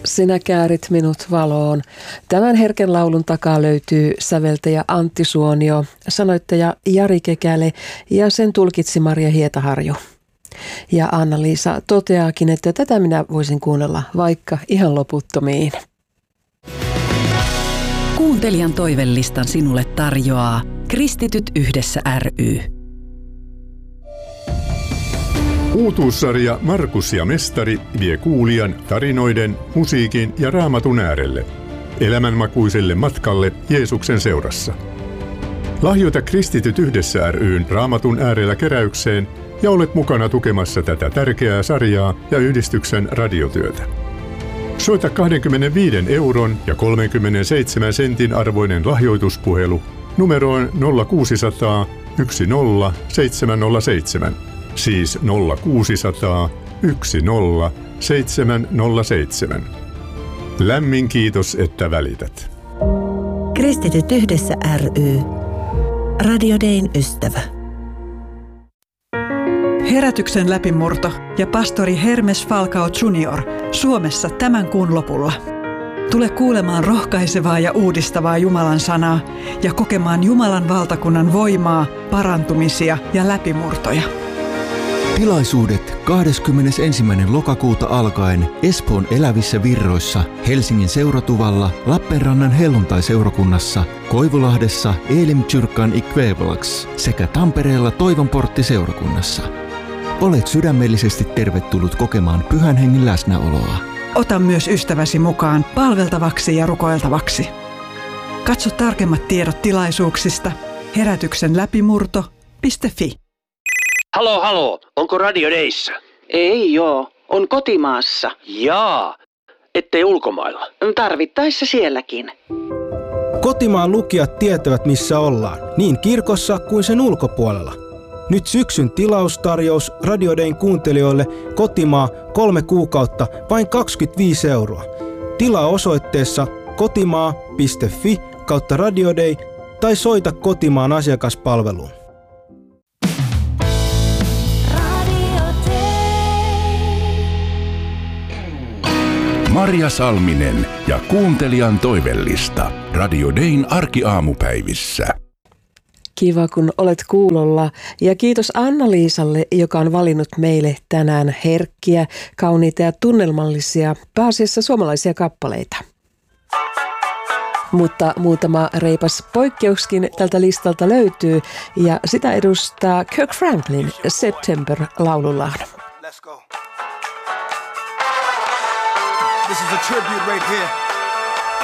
Sinä käärit minut valoon. Tämän herkän laulun takaa löytyy säveltäjä Antti Suonio, sanoittaja Jari Kekäle ja sen tulkitsi Maria Hietaharju. Ja Anna-Liisa toteaakin, että tätä minä voisin kuunnella vaikka ihan loputtomiin. Kuuntelijan toivelistan sinulle tarjoaa Kristityt yhdessä ry. Uutuussarja Markus ja Mestari vie kuulijan tarinoiden, musiikin ja raamatun äärelle, elämänmakuiselle matkalle Jeesuksen seurassa. Lahjoita Kristityt yhdessä ry:n raamatun äärellä keräykseen ja olet mukana tukemassa tätä tärkeää sarjaa ja yhdistyksen radiotyötä. Soita 25 € ja 37 sentin arvoinen lahjoituspuhelu numeroon 0600 10707. Siis 0600 10707. Lämmin kiitos, että välität. Kristityt yhdessä ry. Radio Dayn ystävä. Herätyksen läpimurto ja pastori Hermes Falcao Jr. Suomessa tämän kuun lopulla. Tule kuulemaan rohkaisevaa ja uudistavaa Jumalan sanaa ja kokemaan Jumalan valtakunnan voimaa, parantumisia ja läpimurtoja. Tilaisuudet 21. lokakuuta alkaen Espoon Elävissä Virroissa, Helsingin Seuratuvalla, Lappeenrannan Helluntai-seurakunnassa, Koivulahdessa Elimkyrkan Ikvävalax sekä Tampereella Toivonportti-seurakunnassa. Olet sydämellisesti tervetullut kokemaan Pyhän Hengen läsnäoloa. Ota myös ystäväsi mukaan palveltavaksi ja rukoiltavaksi. Katso tarkemmat tiedot tilaisuuksista herätyksenläpimurto.fi. Halo, onko Radio Dayssä? Ei joo, on kotimaassa. Jaa, ettei ulkomailla. Tarvittaessa sielläkin. Kotimaan lukijat tietävät missä ollaan, niin kirkossa kuin sen ulkopuolella. Nyt syksyn tilaustarjous Radio Dayn kuuntelijoille kotimaa 3 kuukautta vain 25 €. Tilaa osoitteessa kotimaa.fi/Radio Day tai soita kotimaan asiakaspalveluun. Marja Salminen ja kuuntelijan toivellista Radio Dayn arkiaamupäivissä. Kiva, kun olet kuulolla. Ja kiitos Anna-Liisalle, joka on valinnut meille tänään herkkiä, kauniita ja tunnelmallisia, pääasiassa suomalaisia kappaleita. Mutta muutama reipas poikkeuskin tältä listalta löytyy, ja sitä edustaa Kirk Franklin September-laulullaan. This is a tribute right here